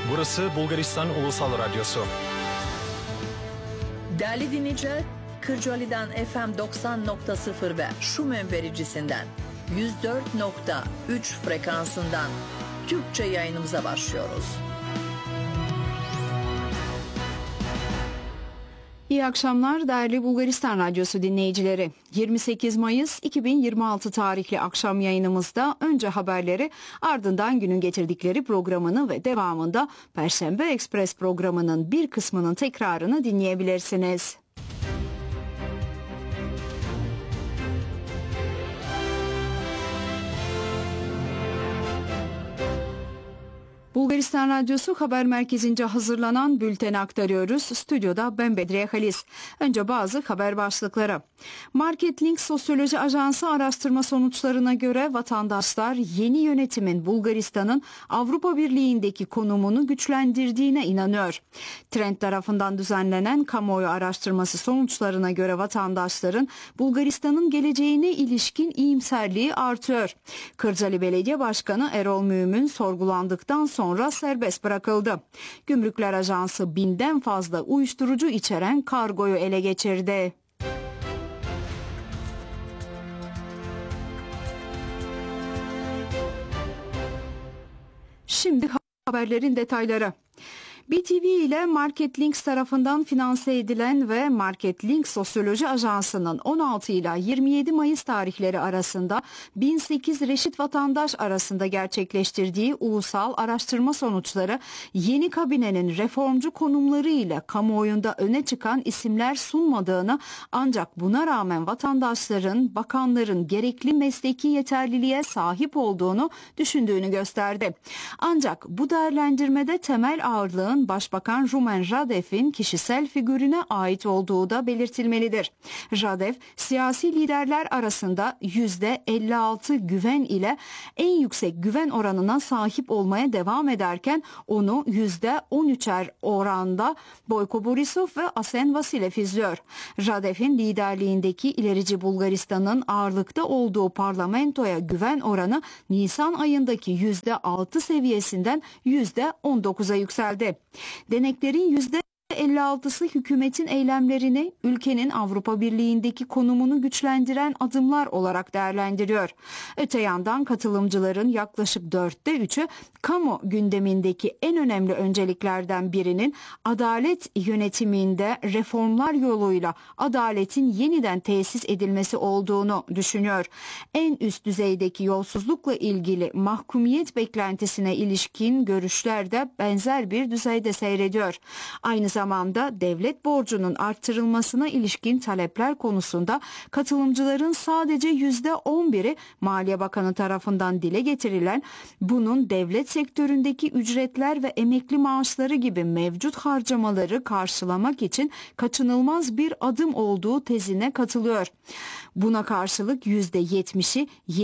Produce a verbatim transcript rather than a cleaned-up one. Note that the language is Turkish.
Burası Bulgaristan Ulusal Radyosu. Değerli dinleyiciler, Kırcaali'den F M doksan nokta sıfır ve Şumen vericisinden yüz dört nokta üç frekansından Türkçe yayınımıza başlıyoruz. İyi akşamlar değerli Bulgaristan Radyosu dinleyicileri. yirmi sekiz Mayıs iki bin yirmi altı tarihli akşam yayınımızda önce haberleri, ardından günün getirdikleri programını ve devamında Perşembe Ekspres programının bir kısmının tekrarını dinleyebilirsiniz. Bulgaristan Radyosu Haber Merkezi'nce hazırlanan bülteni aktarıyoruz. Stüdyoda ben Bedriye Halis. Önce bazı haber başlıkları. Marketlink Sosyoloji Ajansı araştırma sonuçlarına göre vatandaşlar yeni yönetimin Bulgaristan'ın Avrupa Birliği'ndeki konumunu güçlendirdiğine inanıyor. Trend tarafından düzenlenen kamuoyu araştırması sonuçlarına göre vatandaşların Bulgaristan'ın geleceğine ilişkin iyimserliği artıyor. Kırcaali Belediye Başkanı Erol Mümin sorgulandıktan sonra sonra serbest bırakıldı. Gümrükler Ajansı binden fazla uyuşturucu içeren kargoyu ele geçirdi. Şimdi haberlerin detayları. B T V ile Marketlinks tarafından finanse edilen ve Marketlink Sosyoloji Ajansı'nın on altı ila yirmi yedi Mayıs tarihleri arasında bin sekiz reşit vatandaş arasında gerçekleştirdiği ulusal araştırma sonuçları yeni kabinenin reformcu konumları ile kamuoyunda öne çıkan isimler sunmadığını, ancak buna rağmen vatandaşların, bakanların gerekli mesleki yeterliliğe sahip olduğunu düşündüğünü gösterdi. Ancak bu değerlendirmede temel ağırlığın Başbakan Rumen Radev'in kişisel figürüne ait olduğu da belirtilmelidir. Radev, siyasi liderler arasında yüzde elli altı güven ile en yüksek güven oranına sahip olmaya devam ederken onu yüzde on üçer oranda Boyko Borisov ve Asen Vasilev izliyor. Radev'in liderliğindeki İlerici Bulgaristan'ın ağırlıkta olduğu parlamentoya güven oranı Nisan ayındaki yüzde altı seviyesinden yüzde on dokuza yükseldi. Deneklerin yüzde elli altısı hükümetin eylemlerini ülkenin Avrupa Birliği'ndeki konumunu güçlendiren adımlar olarak değerlendiriyor. Öte yandan katılımcıların yaklaşık dörtte üçü kamu gündemindeki en önemli önceliklerden birinin adalet yönetiminde reformlar yoluyla adaletin yeniden tesis edilmesi olduğunu düşünüyor. En üst düzeydeki yolsuzlukla ilgili mahkumiyet beklentisine ilişkin görüşler de benzer bir düzeyde seyrediyor. Aynı zamanda zamanda devlet borcunun arttırılmasına ilişkin talepler konusunda katılımcıların sadece yüzde on biri Maliye Bakanı tarafından dile getirilen, bunun devlet sektöründeki ücretler ve emekli maaşları gibi mevcut harcamaları karşılamak için kaçınılmaz bir adım olduğu tezine katılıyor. Buna karşılık yüzde yetmişi